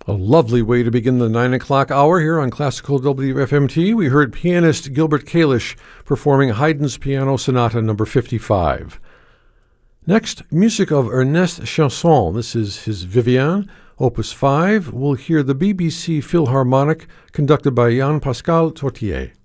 A lovely way to begin the 9 o'clock hour here on Classical WFMT. We heard pianist Gilbert Kalish performing Haydn's Piano Sonata No. 55. Next, music of Ernest Chausson. This is his Vivian, Opus 5. We'll hear the BBC Philharmonic conducted by Jean-Pascal Tortier.